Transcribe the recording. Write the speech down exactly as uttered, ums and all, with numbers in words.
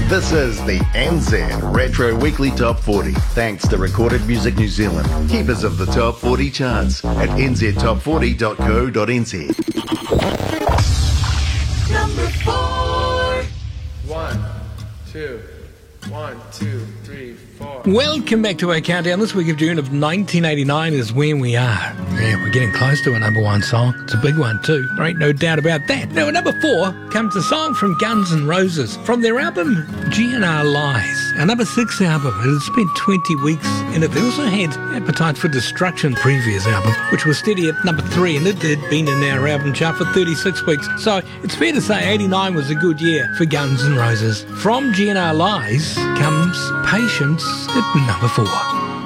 This is the N Z Retro Weekly Top forty, thanks to Recorded Music New Zealand, keepers of the Top forty charts at n z top forty dot co dot n z. Number four. One, two, one, two, three, four. Welcome back to our countdown. This week of June of nineteen eighty-nine is when we are. Yeah, we're getting close to a number one song. It's a big one too. There ain't no doubt about that. Now, at number four comes a song from Guns N' Roses from their album G N R Lies, our number six album. It had spent twenty weeks in it. They also had Appetite for Destruction, previous album, which was steady at number three, and it had been in our album chart for thirty-six weeks. So it's fair to say eighty-nine was a good year for Guns N' Roses. From G N R Lies comes Patience at number four.